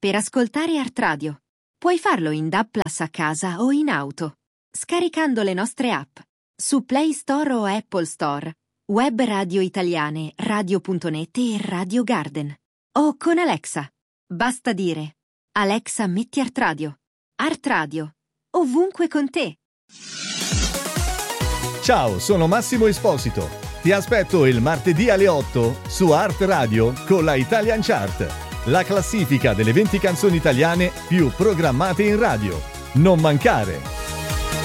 per ascoltare Art Radio. Puoi farlo in DAB+ a casa o in auto, scaricando le nostre app su Play Store o Apple Store, web radio italiane, radio.net e Radio Garden. O con Alexa. Basta dire: Alexa, metti Art Radio, ovunque con te. Ciao, sono Massimo Esposito. Ti aspetto il martedì alle 8 su Art Radio con la Italian Chart, la classifica delle 20 canzoni italiane più programmate in radio. Non mancare!